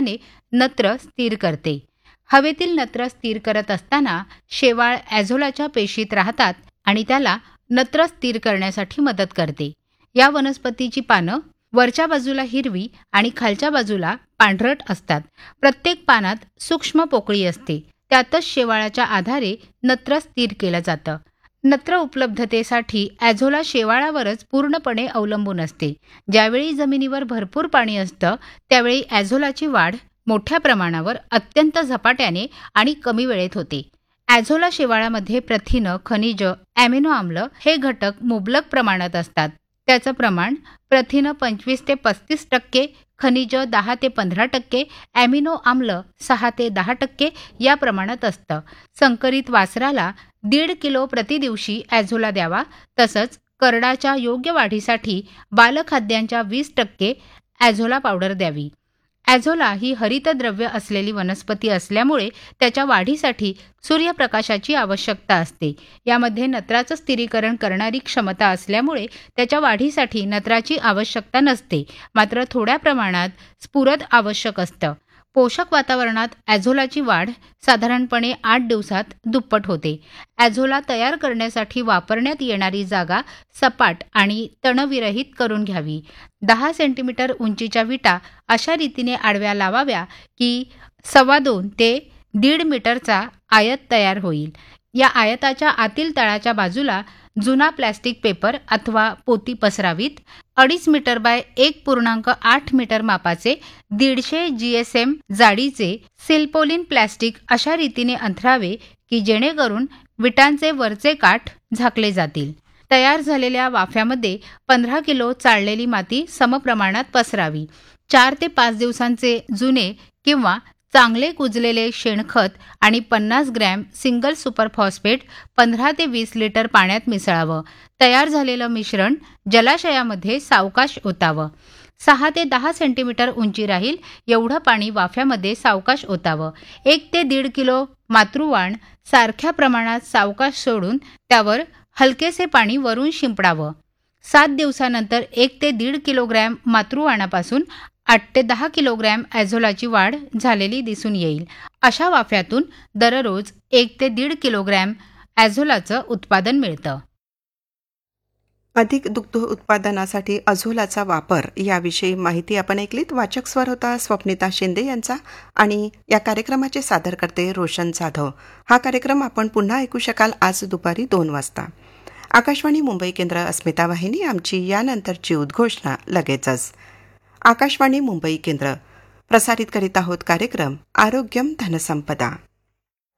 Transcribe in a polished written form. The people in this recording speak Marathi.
माध्यमाने नत्र स्थिर करते. हवेतील नत्र स्थिर करत असताना शेवाळ ॲझोलाच्या पेशीत राहतात आणि त्याला नत्र स्थिर करण्यासाठी मदत करते. या वनस्पतीची पानं वरच्या बाजूला हिरवी आणि खालच्या बाजूला पांढरट असतात. प्रत्येक पानात सूक्ष्म पोकळी असते. त्यातच शेवाळाच्या आधारे नत्र स्थिर केलं जातं. नत्र उपलब्धतेसाठी ॲझोला शेवाळावरच पूर्णपणे अवलंबून असते. ज्यावेळी जमिनीवर भरपूर पाणी असतं त्यावेळी ॲझोलाची वाढ मोठ्या प्रमाणावर, अत्यंत झपाट्याने आणि कमी वेळेत होते. ॲझोला शेवाळामध्ये प्रथिनं, खनिज, ॲमिनो आम्ल हे घटक मुबलक प्रमाणात असतात. त्याचं प्रमाण प्रथिनं 25 ते 35%, खनिज 10 ते 15%, ॲमिनो आम्ल 6 ते 10% या प्रमाणात असतं. संकरित वासराला 1.5 किलो प्रतिदिवशी ॲझोला द्यावा. तसंच करडाच्या योग्य वाढीसाठी बालखाद्यांच्या 20% ॲझोला पावडर द्यावी. ॲझोला ही हरितद्रव्य असलेली वनस्पती असल्यामुळे त्याच्या वाढीसाठी सूर्यप्रकाशाची आवश्यकता असते. यामध्ये नत्राचं स्थिरीकरण करणारी क्षमता असल्यामुळे त्याच्या वाढीसाठी नत्राची आवश्यकता नसते. मात्र थोड्या प्रमाणात स्फुरद आवश्यक असतं. पोषक वातावरणात ॲझोलाची वाढ साधारणपणे 8 दिवसात दुप्पट होते. ॲझोला तयार करण्यासाठी वापरण्यात येणारी जागा सपाट आणि तणविरहित करून घ्यावी. 10 सेंटीमीटर उंचीच्या विटा अशा रीतीने आडव्या लावाव्या की 2.25 ते 1.5 मीटरचा आयत तयार होईल. या आयताच्या आतील तळाच्या बाजूला जुना प्लॅस्टिक पेपर अथवा पोती पसरावीत. 2.5 मीटर बाय 1.8 मीटर मापाचे 150 GSM जाडीचे सिल्पोलिन प्लॅस्टिक अशा रीतीने अंथरावे की जेणेकरून विटांचे वरचे काठ झाकले जातील. तयार झालेल्या वाफ्यामध्ये 15 किलो चाळलेली माती समप्रमाणात पसरावी. 4 ते 5 दिवसांचे जुने किंवा चांगले कुजलेले शेणखत आणि 50 ग्रॅम सिंगल सुपर फॉस्फेट 15 ते 20 लिटर पाण्यात मिसळावं. तयार झालेलं मिश्रण जलाशयामध्ये सावकाश ओतावं. 6 ते 10 सेंटीमीटर उंची राहील एवढं पाणी वाफ्यामध्ये सावकाश ओतावं. 1 ते 1.5 किलो मातृवाण सारख्या प्रमाणात सावकाश सोडून त्यावर हलकेसे पाणी वरून शिंपडावं. 7 दिवसानंतर 1 ते 1.5 किलोग्रॅम मातृवाणापासून 8 ते 10 किलोग्रॅम ॲझोलाची वाढ झालेली दिसून येईल. अशा वाफ्यातून दररोज 1 ते 1.5 किलोग्रॅम ॲझोलाचं उत्पादन मिळतं. अधिक दुग्ध उत्पादनासाठी अझोलाचा वापर याविषयी माहिती आपण ऐकलीत. वाचक स्वर होता स्वप्निता शिंदे यांचा आणि या कार्यक्रमाचे सादरकर्ते रोशन जाधव. हा कार्यक्रम आपण पुन्हा ऐकू शकाल आज दुपारी 2 वाजता. आकाशवाणी मुंबई केंद्र, अस्मिता वाहिनी. आमची यानंतरची उद्घोषणा लगेचच. आकाशवाणी मुंबई केंद्र प्रसारित करीत आहोत कार्यक्रम आरोग्यम धनसंपदा.